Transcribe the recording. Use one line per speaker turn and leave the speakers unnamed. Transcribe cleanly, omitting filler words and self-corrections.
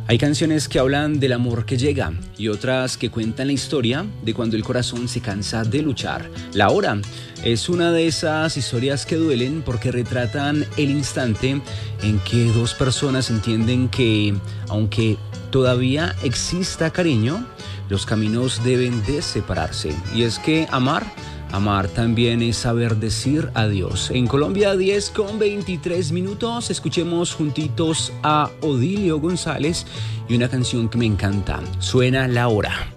Hay canciones que hablan del amor que llega y otras que cuentan la historia de cuando el corazón se cansa de luchar. La Hora es una de esas historias que duelen porque retratan el instante en que dos personas entienden que, aunque todavía exista cariño, los caminos deben de separarse. Y es que amar también es saber decir adiós. En Colombia, 10:23. Escuchemos juntitos a Odilio González y una canción que me encanta. Suena La Hora.